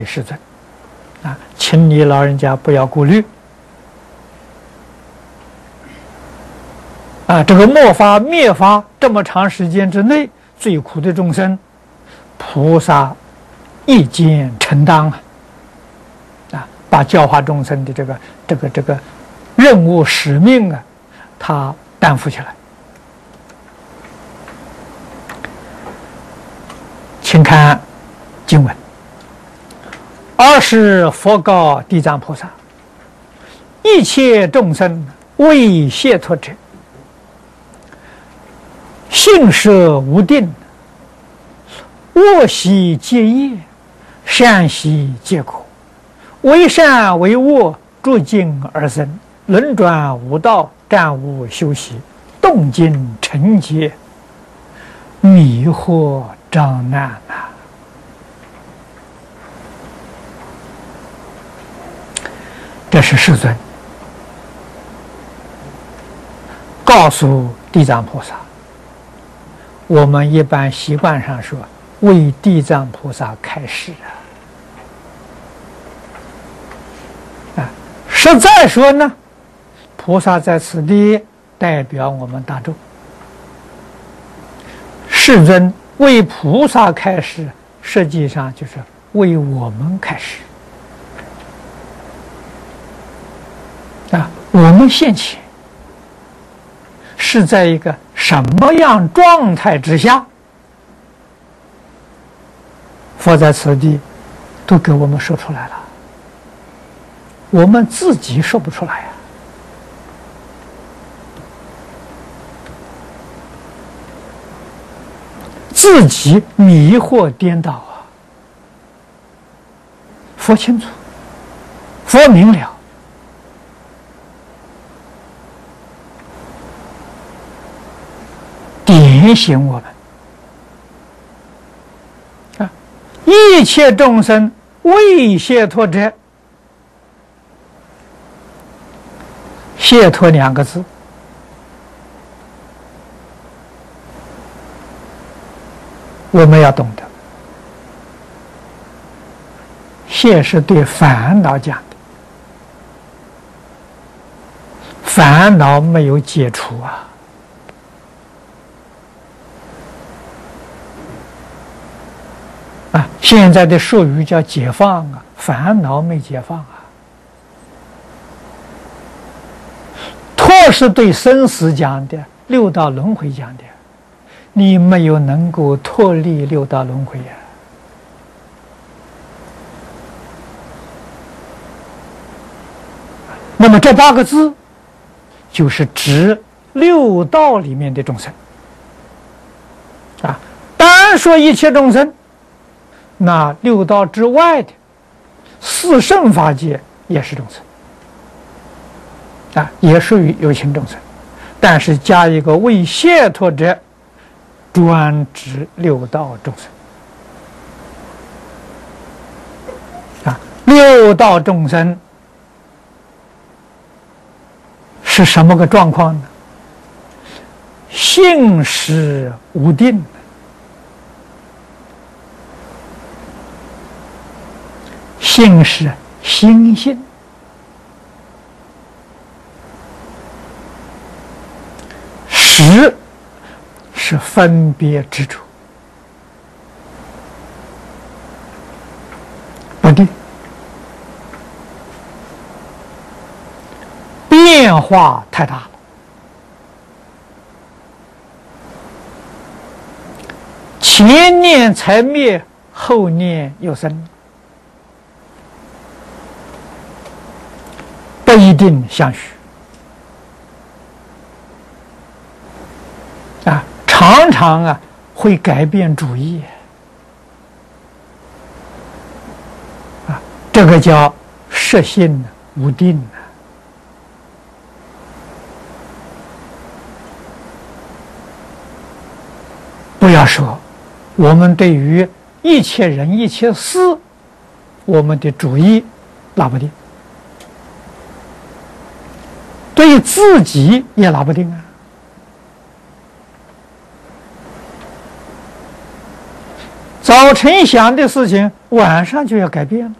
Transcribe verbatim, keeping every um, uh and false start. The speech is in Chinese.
世尊啊，请你老人家不要顾虑啊！这个末法灭法这么长时间之内，最苦的众生，菩萨一肩承担啊！啊，把教化众生的这个这个这个任务使命啊，他担负起来。请看经文。二是佛告地藏菩萨：一切众生为解脱者，性舍无定，恶习皆业，善习皆苦，为善为恶，逐境而生，轮转无道，暂无休息，动静成劫，迷惑障难啊！这是世尊告诉地藏菩萨，我们一般习惯上说为地藏菩萨开示啊，啊，实在说呢，菩萨在此地代表我们大众，世尊为菩萨开示，实际上就是为我们开示。啊，我们现前是在一个什么样状态之下？佛在此地都给我们说出来了，我们自己说不出来呀、啊。自己迷惑颠倒啊！佛清楚，佛明了。点醒我们啊！一切众生为解脱者，解脱两个字，我们要懂得。解是对烦恼讲的，烦恼没有解除啊。啊，现在的术语叫解放啊，烦恼没解放啊。脱是对生死讲的，六道轮回讲的，你没有能够脱离六道轮回呀、啊。那么这八个字，就是指六道里面的众生啊。单说一切众生。那六道之外的四圣法界也是众生啊，也属于有情众生，但是加一个为解脱者，专指六道众生啊。六道众生是什么个状况呢？性识无定。性是心性，识是分别执着，不定，变化太大了。前念才灭，后念又生。不一定相许啊，常常啊会改变主意啊，这个叫识性无定啊。不要说，我们对于一切人一切事，我们的主意拿不定。对自己也拿不定啊！ 早晨想的事情，晚上就要改变了。